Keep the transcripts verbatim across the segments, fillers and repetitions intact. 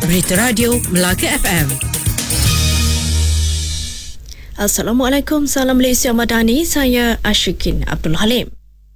Berita Radio Melaka F M. Assalamualaikum, salam Malaysia Madani. Saya Ashikin Abdul Halim.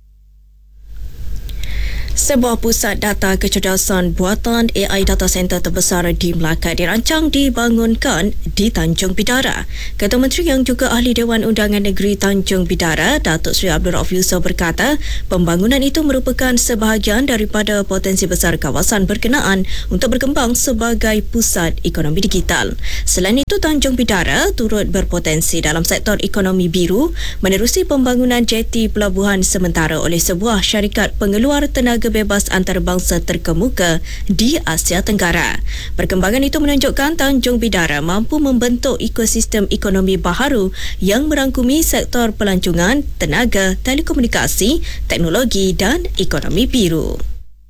Sebuah pusat data kecerdasan buatan A I data center terbesar di Melaka dirancang dibangunkan di Tanjung Bidara. Ketua Menteri yang juga Ahli Dewan Undangan Negeri Tanjung Bidara, Datuk Seri Abdul Rauf Yusof berkata, pembangunan itu merupakan sebahagian daripada potensi besar kawasan berkenaan untuk berkembang sebagai pusat ekonomi digital. Selain itu, Tanjung Bidara turut berpotensi dalam sektor ekonomi biru menerusi pembangunan jeti pelabuhan sementara oleh sebuah syarikat pengeluar tenaga bebas antarabangsa terkemuka di Asia Tenggara. Perkembangan itu menunjukkan Tanjung Bidara mampu membentuk ekosistem ekonomi baharu yang merangkumi sektor pelancongan, tenaga, telekomunikasi, teknologi dan ekonomi biru.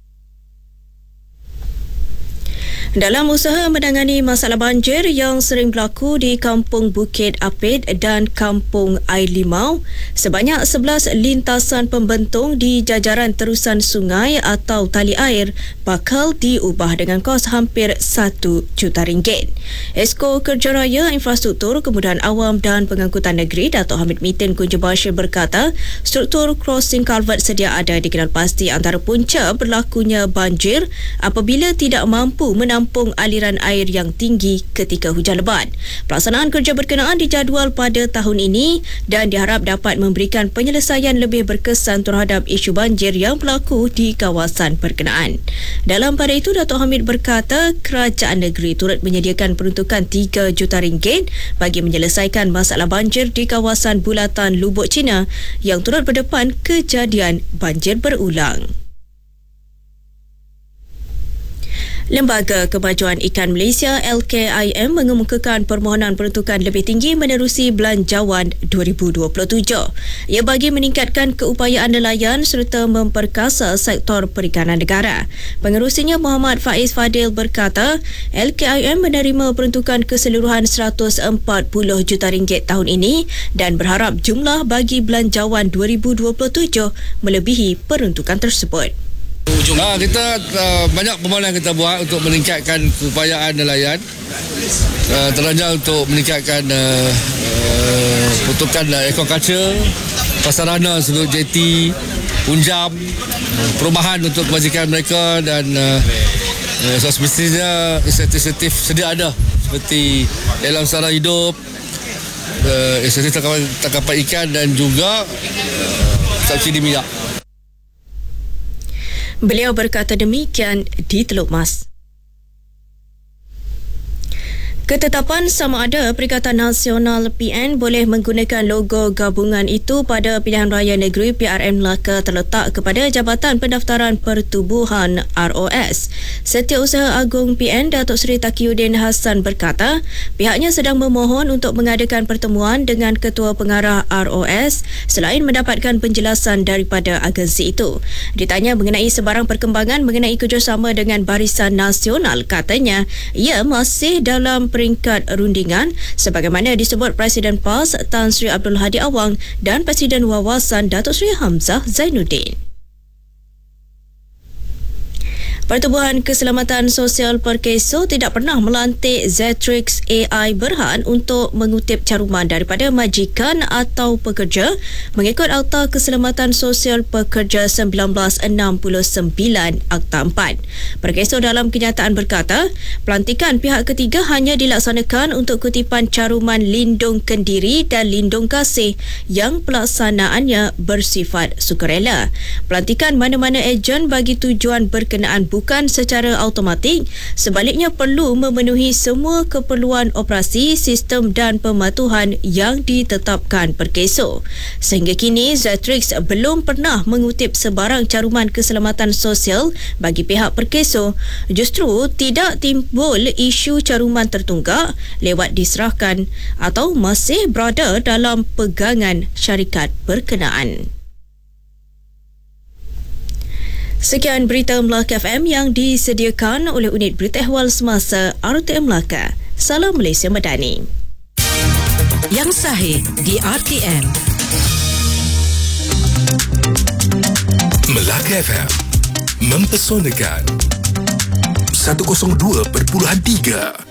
Dalam usaha menangani masalah banjir yang sering berlaku di Kampung Bukit Apit dan Kampung Air Limau, sebanyak sebelas lintasan pembentung di jajaran terusan sungai atau tali air bakal diubah dengan kos hampir satu juta ringgit. Esko Kerjaraya Infrastruktur, Kemudahan Awam dan Pengangkutan Negeri, Datuk Hamid Mitin Kunja Bashir berkata, struktur crossing culvert sedia ada dikenal pasti antara punca berlakunya banjir apabila tidak mampu menampung menampung aliran air yang tinggi ketika hujan lebat. Pelaksanaan kerja berkenaan dijadual pada tahun ini dan diharap dapat memberikan penyelesaian lebih berkesan terhadap isu banjir yang berlaku di kawasan berkenaan. Dalam pada itu, Datuk Hamid berkata kerajaan negeri turut menyediakan peruntukan tiga juta ringgit bagi menyelesaikan masalah banjir di kawasan bulatan Lubuk Cina yang turut berdepan kejadian banjir berulang. Lembaga Kemajuan Ikan Malaysia L K I M mengemukakan permohonan peruntukan lebih tinggi menerusi Belanjawan dua ribu dua puluh tujuh. Ia bagi meningkatkan keupayaan nelayan serta memperkasa sektor perikanan negara. Pengerusinya Muhammad Faiz Fadil berkata, L K I M menerima peruntukan keseluruhan seratus empat puluh juta ringgit tahun ini dan berharap jumlah bagi Belanjawan dua ribu dua puluh tujuh melebihi peruntukan tersebut. Ha, kita uh, banyak permohonan kita buat untuk meningkatkan keupayaan nelayan, uh, teruja untuk meningkatkan uh, uh, peruntukan uh, aquaculture, prasarana seluruh jeti, punjam, perumahan untuk kebajikan mereka dan uh, uh, so semestinya insentif-insentif sedia ada seperti dalam sara hidup, uh, insentif tangkapan, tangkapan ikan dan juga uh, subsidi minyak. Beliau berkata demikian di Teluk Mas. Ketetapan sama ada Perikatan Nasional P N boleh menggunakan logo gabungan itu pada pilihan raya negeri P R N Melaka terletak kepada Jabatan Pendaftaran Pertubuhan R O S. Setiausaha Agung P N Datuk Seri Taqiyuddin Hassan berkata, pihaknya sedang memohon untuk mengadakan pertemuan dengan Ketua Pengarah R O S selain mendapatkan penjelasan daripada agensi itu. Ditanya mengenai sebarang perkembangan mengenai kerjasama dengan Barisan Nasional, katanya ia masih dalam peringkat rundingan sebagaimana disebut Presiden P A S Tan Sri Abdul Hadi Awang dan Presiden Wawasan Datuk Seri Hamzah Zainuddin. Pertubuhan Keselamatan Sosial Perkeso tidak pernah melantik Zetrix A I Berhad untuk mengutip caruman daripada majikan atau pekerja mengikut Akta Keselamatan Sosial Pekerja seribu sembilan ratus enam puluh sembilan Akta empat. Perkeso dalam kenyataan berkata, pelantikan pihak ketiga hanya dilaksanakan untuk kutipan caruman lindung kendiri dan lindung kasih yang pelaksanaannya bersifat sukarela. Pelantikan mana-mana ejen bagi tujuan berkenaan bukan secara automatik, sebaliknya perlu memenuhi semua keperluan operasi, sistem dan pematuhan yang ditetapkan Perkeso. Sehingga kini, Zetrix belum pernah mengutip sebarang caruman keselamatan sosial bagi pihak Perkeso. Justru tidak timbul isu caruman tertunggak lewat diserahkan atau masih berada dalam pegangan syarikat berkenaan. Sekian berita Melaka F M yang disediakan oleh Unit Berita Ehwal Semasa R T M Melaka. Salam Malaysia Madani. Yang sahih di R T M. Melaka F M mempesonakan. seratus dua perpuluhan tiga.